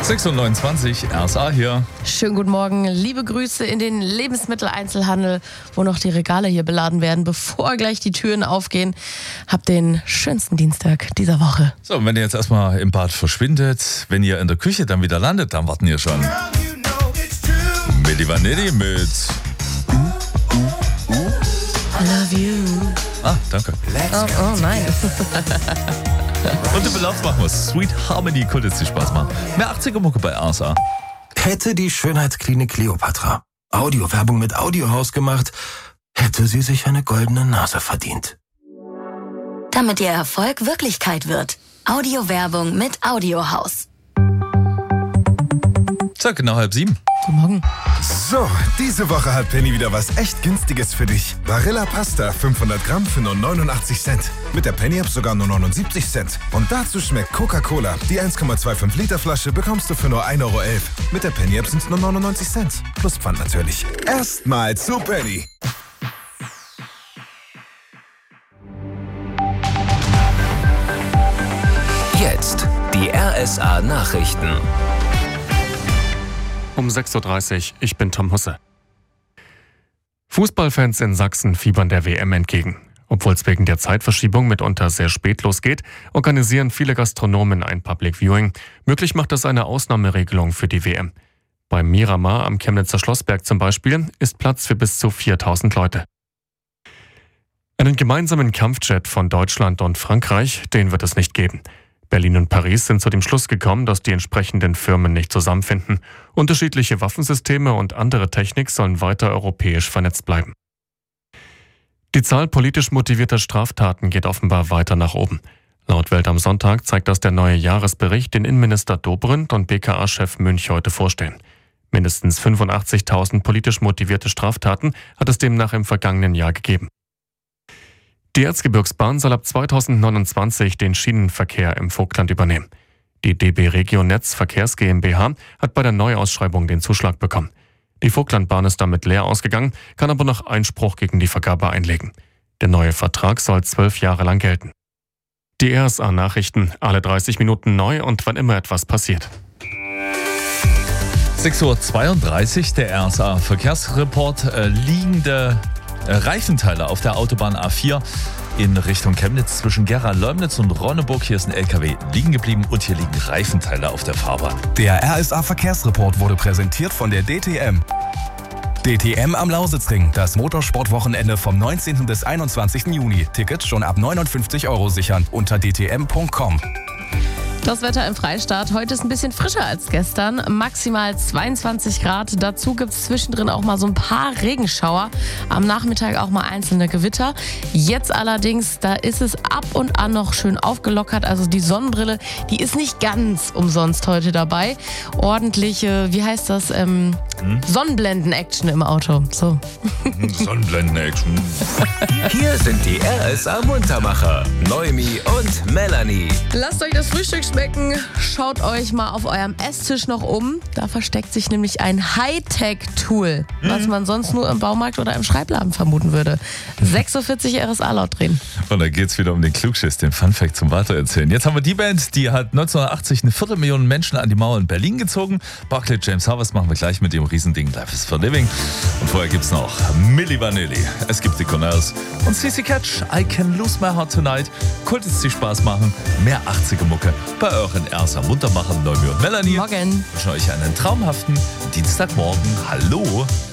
6:29 RSA hier. Schönen guten Morgen, liebe Grüße in den Lebensmitteleinzelhandel, wo noch die Regale hier beladen werden, bevor gleich die Türen aufgehen. Habt den schönsten Dienstag dieser Woche. So, und wenn ihr jetzt erstmal im Bad verschwindet, wenn ihr in der Küche dann wieder landet, dann warten ihr schon Milli Vanilli mit I love you. Ah, danke. Oh nein. Und im Verlauf machen wir Sweet Harmony, könnte jetzt viel Spaß machen. Mehr 80er-Mucke bei RSA. Hätte die Schönheitsklinik Kleopatra Audiowerbung mit Audiohaus gemacht, hätte sie sich eine goldene Nase verdient. Damit Ihr Erfolg Wirklichkeit wird. Audiowerbung mit Audiohaus. Zack, genau 6:30. Guten Morgen. So, diese Woche hat Penny wieder was echt Günstiges für dich. Barilla Pasta 500 Gramm für nur 89 Cent. Mit der Penny-App sogar nur 79 Cent. Und dazu schmeckt Coca-Cola. Die 1,25 Liter Flasche bekommst du für nur 1,11 Euro. Mit der Penny-App sind es nur 99 Cent. Plus Pfand natürlich. Erstmal zu Penny. Jetzt die RSA Nachrichten. Um 6:30 Uhr, ich bin Tom Husse. Fußballfans in Sachsen fiebern der WM entgegen. Obwohl es wegen der Zeitverschiebung mitunter sehr spät losgeht, organisieren viele Gastronomen ein Public Viewing. Möglich macht das eine Ausnahmeregelung für die WM. Beim Miramar am Chemnitzer Schlossberg zum Beispiel ist Platz für bis zu 4.000 Leute. Einen gemeinsamen Kampfjet von Deutschland und Frankreich, den wird es nicht geben. Berlin und Paris sind zu dem Schluss gekommen, dass die entsprechenden Firmen nicht zusammenfinden. Unterschiedliche Waffensysteme und andere Technik sollen weiter europäisch vernetzt bleiben. Die Zahl politisch motivierter Straftaten geht offenbar weiter nach oben. Laut Welt am Sonntag zeigt das der neue Jahresbericht, den Innenminister Dobrindt und BKA-Chef Münch heute vorstellen. Mindestens 85.000 politisch motivierte Straftaten hat es demnach im vergangenen Jahr gegeben. Die Erzgebirgsbahn soll ab 2029 den Schienenverkehr im Vogtland übernehmen. Die DB Regio Netz Verkehrs GmbH hat bei der Neuausschreibung den Zuschlag bekommen. Die Vogtlandbahn ist damit leer ausgegangen, kann aber noch Einspruch gegen die Vergabe einlegen. Der neue Vertrag soll 12 Jahre lang gelten. Die RSA-Nachrichten, alle 30 Minuten neu und wann immer etwas passiert. 6:32 Uhr, der RSA-Verkehrsreport. Liegende Reifenteile auf der Autobahn A4 in Richtung Chemnitz zwischen Gera-Leumnitz und Ronneburg. Hier ist ein LKW liegen geblieben und hier liegen Reifenteile auf der Fahrbahn. Der RSA-Verkehrsreport wurde präsentiert von der DTM. DTM am Lausitzring, das Motorsportwochenende vom 19. bis 21. Juni. Tickets schon ab 59 € sichern unter dtm.com. Das Wetter im Freistaat. Heute ist ein bisschen frischer als gestern. Maximal 22 Grad. Dazu gibt es zwischendrin auch mal so ein paar Regenschauer. Am Nachmittag auch mal einzelne Gewitter. Jetzt allerdings, da ist es ab und an noch schön aufgelockert. Also die Sonnenbrille, die ist nicht ganz umsonst heute dabei. Ordentliche, wie heißt das? Sonnenblenden-Action im Auto. So. Sonnenblenden-Action. Hier sind die RSA-Muntermacher. Noemi und Melanie. Lasst euch das Frühstück schmecken. Schaut euch mal auf eurem Esstisch noch um. Da versteckt sich nämlich ein Hightech-Tool, was man sonst nur im Baumarkt oder im Schreibladen vermuten würde. 6:40 Uhr RSA laut drehen. Und da geht's wieder um den Klugschiss, den Funfact zum Weitererzählen. Jetzt haben wir die Band, die hat 1980 eine 250.000 Menschen an die Mauer in Berlin gezogen. Barclay James Harvest machen wir gleich mit dem Riesending Life is for Living. Und vorher gibt's noch Milli Vanilli. Es gibt die Connells und CC Catch. I Can Lose My Heart Tonight. Könnte es dir Spaß machen. Mehr 80er-Mucke bei euren RSA Muntermachern Noemi und Melanie. Morgen. Ich wünsche euch einen traumhaften Dienstagmorgen. Hallo.